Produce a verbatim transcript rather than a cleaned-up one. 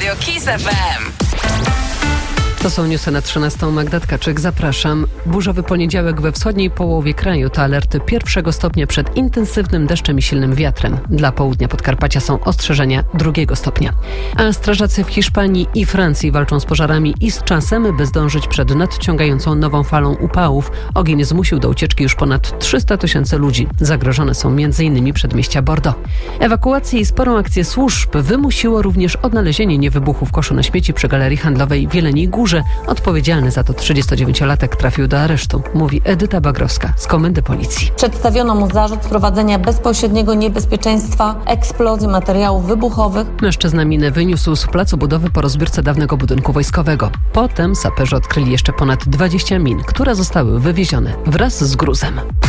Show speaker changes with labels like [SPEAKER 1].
[SPEAKER 1] Radio Kiss F M.
[SPEAKER 2] To są newsy na trzynastą. Magda Tkaczyk, zapraszam. Burzowy poniedziałek we wschodniej połowie kraju to alerty pierwszego stopnia przed intensywnym deszczem i silnym wiatrem. Dla południa Podkarpacia są ostrzeżenia drugiego stopnia. A strażacy w Hiszpanii i Francji walczą z pożarami i z czasem, by zdążyć przed nadciągającą nową falą upałów. Ogień zmusił do ucieczki już ponad trzysta tysięcy ludzi. Zagrożone są m.in. przedmieścia Bordeaux. Ewakuację i sporą akcję służb wymusiło również odnalezienie niewybuchu w koszu na śmieci przy Galerii Handlowej w Jeleniej Górze. Odpowiedzialny za to trzydziestodziewięciolatek trafił do aresztu, mówi Edyta Bagrowska z Komendy Policji.
[SPEAKER 3] Przedstawiono mu zarzut sprowadzenia bezpośredniego niebezpieczeństwa eksplozji materiałów wybuchowych.
[SPEAKER 2] Mężczyzna minę wyniósł z placu budowy po rozbiórce dawnego budynku wojskowego. Potem saperzy odkryli jeszcze ponad dwadzieścia min, które zostały wywiezione wraz z gruzem.